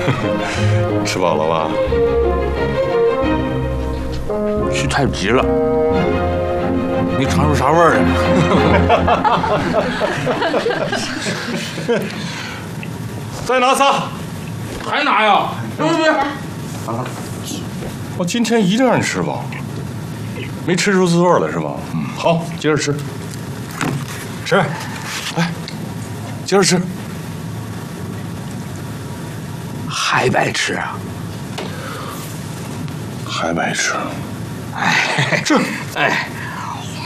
吃饱了吧？ 去太急了，没尝出啥味儿来。 再拿仨。 还拿呀？别！ 我今天一定让你吃饱，没吃出滋味来是吧？好，接着吃。吃，来，接着吃。 还白吃啊？ 还白吃？ 哎， 吃。 哎。